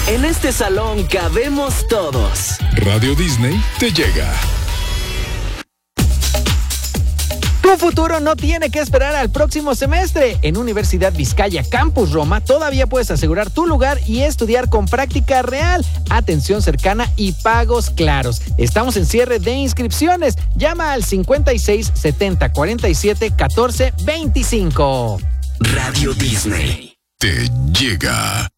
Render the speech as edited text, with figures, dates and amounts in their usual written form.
En este salón cabemos todos. Radio Disney te llega. Tu futuro no tiene que esperar al próximo semestre. En Universidad Vizcaya Campus Roma todavía puedes asegurar tu lugar y estudiar con práctica real, atención cercana y pagos claros. Estamos en cierre de inscripciones. Llama al 56 70 47 14 25. Radio Disney Te llega.